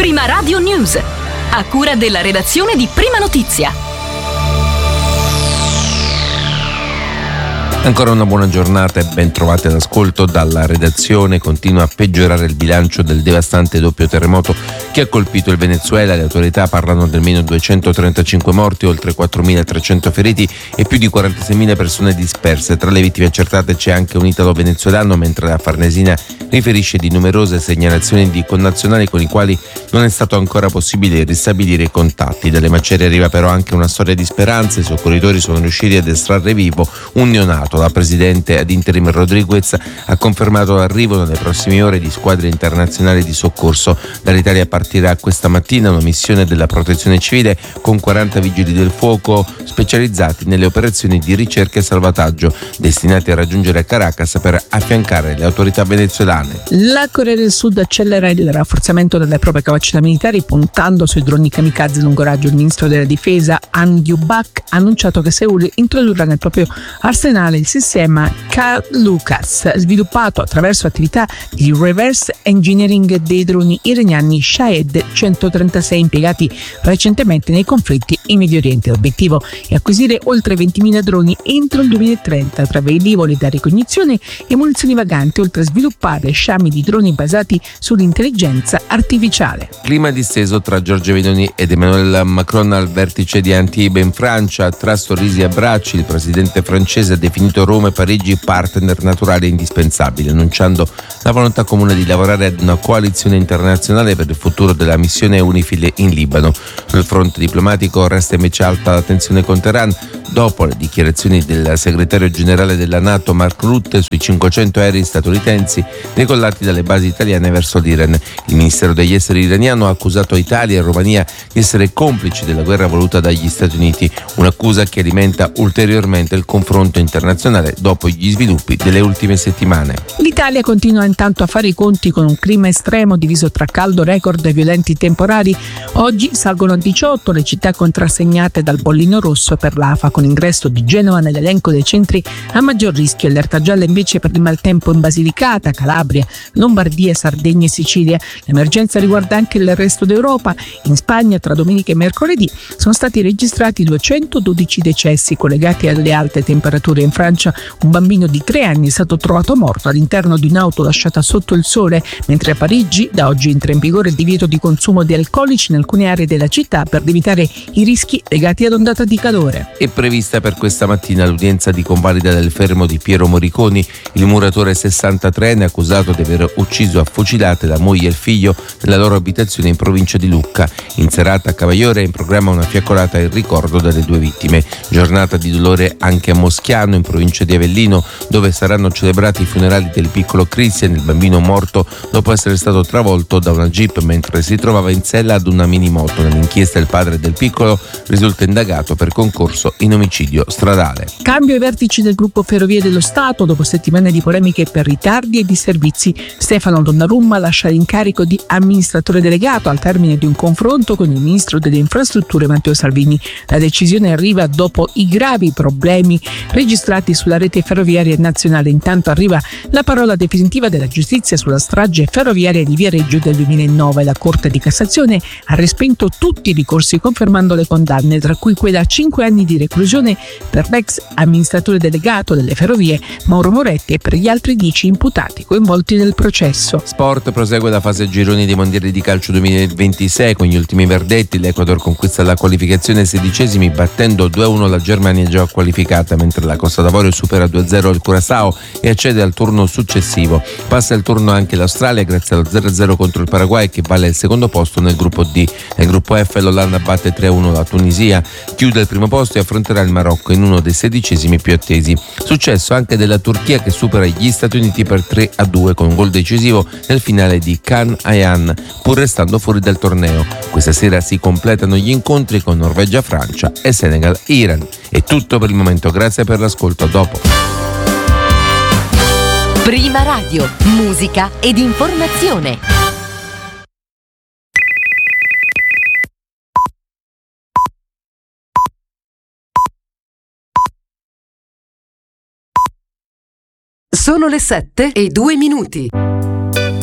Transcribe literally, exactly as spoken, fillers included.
Prima Radio News, a cura della redazione di Prima Notizia. Ancora una buona giornata e ben trovati all'ascolto dalla redazione. Continua a peggiorare il bilancio del devastante doppio terremoto che ha colpito il Venezuela. Le autorità parlano di almeno duecentotrentacinque morti, oltre quattromilatrecento feriti e più di quarantaseimila persone disperse. Tra le vittime accertate c'è anche un italo-venezuelano, mentre la Farnesina riferisce di numerose segnalazioni di connazionali con i quali non è stato ancora possibile ristabilire i contatti. Dalle macerie arriva però anche una storia di speranza. I soccorritori sono riusciti ad estrarre vivo un neonato. La presidente ad interim Rodriguez ha confermato l'arrivo nelle prossime ore di squadre internazionali di soccorso. Dall'Italia partirà questa mattina una missione della Protezione Civile con quaranta vigili del fuoco specializzati nelle operazioni di ricerca e salvataggio, destinati a raggiungere Caracas per affiancare le autorità venezuelane. La Corea del Sud accelera il rafforzamento delle proprie capacità militari puntando sui droni kamikaze lungo raggio. Il ministro della difesa Han Yu-bak ha annunciato che Seul introdurrà nel proprio arsenale il sistema K-Lucas, sviluppato attraverso attività di reverse engineering dei droni iraniani Shahed centotrentasei impiegati recentemente nei conflitti in Medio Oriente. L'obiettivo è acquisire oltre ventimila droni entro il duemilatrenta tra velivoli da ricognizione e munizioni vaganti, oltre a sviluppare sciami di droni basati sull'intelligenza artificiale. Clima disteso tra Giorgia Meloni ed Emmanuel Macron al vertice di Antibes in Francia. Tra sorrisi e abbracci, il presidente francese ha definito Roma e Parigi partner naturali e indispensabili, annunciando la volontà comune di lavorare ad una coalizione internazionale per il futuro della missione UNIFIL in Libano. Sul fronte diplomatico resta invece alta la tensione con Teheran dopo le dichiarazioni del segretario generale della NATO Mark Rutte sui cinquecento aerei statunitensi decollati dalle basi italiane verso l'Iran. Il Ministero degli Esteri iraniano ha accusato Italia e Romania di essere complici della guerra voluta dagli Stati Uniti, un'accusa che alimenta ulteriormente il confronto internazionale dopo gli sviluppi delle ultime settimane. L'Italia continua intanto a fare i conti con un clima estremo diviso tra caldo record e violenti temporali. Oggi salgono a diciotto le città contrassegnate dal bollino rosso per l'A F A, con ingresso di Genova nell'elenco dei centri a maggior rischio. Allerta gialla invece per il maltempo in Basilicata, Calabria, Lombardia, Sardegna e Sicilia. L'emergenza riguarda anche il resto d'Europa. In Spagna tra domenica e mercoledì sono stati registrati duecentododici decessi collegati alle alte temperature. In Francia un bambino di tre anni è stato trovato morto all'interno di un'auto lasciata sotto il sole, mentre a Parigi da oggi entra in vigore il divieto di consumo di alcolici in alcune aree della città per evitare i rischi legati ad ondata di calore. È prevista per questa mattina l'udienza di convalida del fermo di Piero Moriconi, il muratore sessantatreenne accusato di aver ucciso a fucilate la moglie e il figlio nella loro abitazione in provincia di Lucca. In serata a Cavagliore è in programma una fiaccolata in ricordo delle due vittime. Giornata di dolore anche a Moschiano, in provincia di Avellino, dove saranno celebrati i funerali del piccolo Christian, il bambino morto dopo essere stato travolto da una jeep mentre si trovava in sella ad una minimoto. Nell'inchiesta il padre del piccolo risulta indagato per concorso in omicidio stradale. Cambio ai vertici del gruppo Ferrovie dello Stato. Dopo settimane di polemiche per ritardi e disservizi, Stefano Donnarumma lascia l'incarico di amministratore delegato al termine di un confronto con il ministro delle infrastrutture Matteo Salvini. La decisione arriva dopo i gravi problemi registrati sulla rete ferroviaria nazionale. Intanto arriva la parola definitiva della giustizia sulla strage ferroviaria di Viareggio del duemilanove. La Corte di Cassazione ha respinto tutti i ricorsi confermando le condanne, tra cui quella a cinque anni di reclusione per l'ex amministratore delegato delle ferrovie Mauro Moretti e per gli altri dieci imputati coinvolti nel processo. Sport, prosegue la fase gironi dei mondiali di calcio duemilaventisei con gli ultimi verdetti. L'Ecuador conquista la qualificazione ai sedicesimi battendo due a uno la Germania già qualificata, mentre la Costa d'Avorio supera due a zero il Curaçao e accede al turno successivo. Passa il turno anche l'Australia grazie allo zero a zero contro il Paraguay, che vale il secondo posto nel gruppo D. Nel gruppo F l'Olanda batte tre a uno la Tunisia, chiude il primo posto e affronterà il Marocco in uno dei sedicesimi più attesi. Successo anche della Turchia, che supera gli Stati Uniti per tre a due con un gol decisivo nel finale di Can Ayhan, pur restando fuori dal torneo. Questa sera si completano gli incontri con Norvegia-Francia e Senegal-Iran. È tutto per il momento, grazie per l'ascolto, a dopo. Prima Radio, musica ed informazione. Sono le sette e due minuti.